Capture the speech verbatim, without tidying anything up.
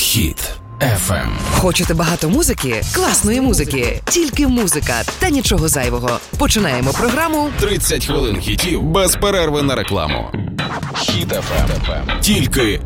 Хіт еф ем. Хочете багато музики? Класної музики. Тільки музика та нічого зайвого. Починаємо програму тридцять хвилин хітів без перерви на рекламу. Хіт еф ем. Тільки